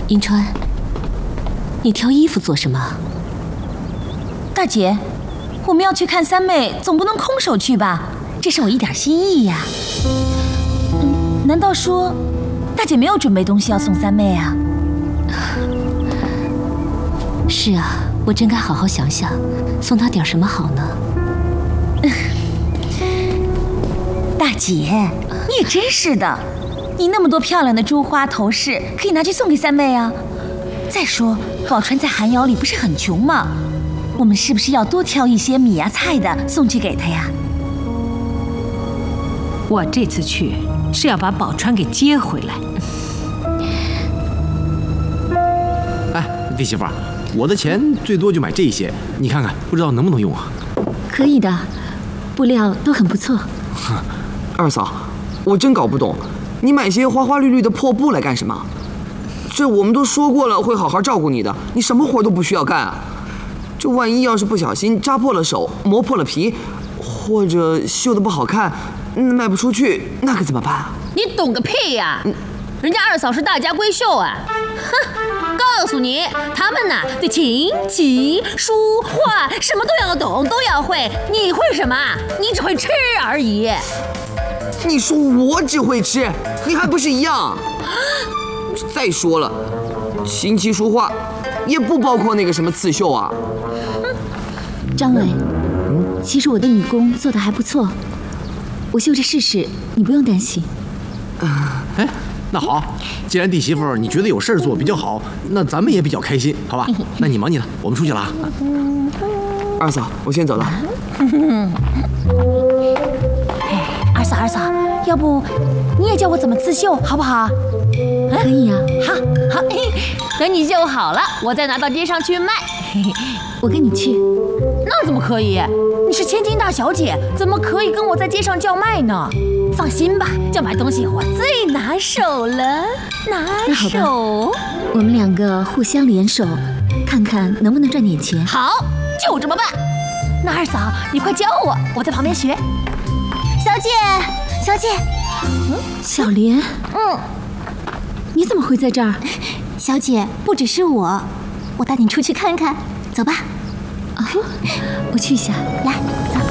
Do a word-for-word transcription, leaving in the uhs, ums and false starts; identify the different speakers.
Speaker 1: 银川，你挑衣服做什么？
Speaker 2: 大姐，我们要去看三妹，总不能空手去吧？这是我一点心意呀。嗯，难道说大姐没有准备东西要送三妹啊？
Speaker 1: 是啊，我真该好好想想，送她点什么好呢？
Speaker 2: 大姐，你也真是的，你那么多漂亮的珠花头饰，可以拿去送给三妹啊。再说，宝钏在寒窑里不是很穷吗？我们是不是要多挑一些米呀、菜的送去给她呀？
Speaker 3: 我这次去是要把宝钏给接回来。
Speaker 4: 哎，弟媳妇儿，我的钱最多就买这些，你看看，不知道能不能用啊？
Speaker 1: 可以的，布料都很不错。
Speaker 5: 二嫂，我真搞不懂，你买些花花绿绿的破布来干什么？这我们都说过了会好好照顾你的，你什么活都不需要干啊。这万一要是不小心扎破了手、磨破了皮，或者绣得不好看，卖不出去，那可怎么办啊？
Speaker 6: 你懂个屁呀！人家二嫂是大家闺秀啊！哼，告诉你，他们呐对琴棋书画什么都要懂，都要会。你会什么？你只会吃而已。
Speaker 5: 你说我只会吃，你还不是一样？再说了，琴棋书画也不包括那个什么刺绣啊。
Speaker 1: 张伟，其实我的女工做得还不错，我绣着试试，你不用担心。
Speaker 4: 哎，那好，既然弟媳妇你觉得有事儿做比较好，那咱们也比较开心，好吧？那你忙你的，我们出去了啊。
Speaker 5: 二嫂，我先走了。
Speaker 2: 二嫂，二嫂，要不你也教我怎么刺绣，好不好？
Speaker 1: 可以啊。
Speaker 2: 好，好，
Speaker 6: 等你绣好了，我再拿到街上去卖。
Speaker 1: 我跟你去。
Speaker 6: 那怎么可以？
Speaker 2: 你是千金大小姐，怎么可以跟我在街上叫卖呢？放心吧，叫卖东西我最拿手了，拿手。
Speaker 1: 我们两个互相联手，看看能不能赚点钱。
Speaker 2: 好，就这么办。那二嫂，你快教我，我在旁边学。小姐，小姐，
Speaker 1: 嗯，小莲，
Speaker 2: 嗯，
Speaker 1: 你怎么会在这儿？
Speaker 2: 小姐，不只是我，我带你出去看看，走吧。
Speaker 1: 啊，我去一下。
Speaker 2: 来，走。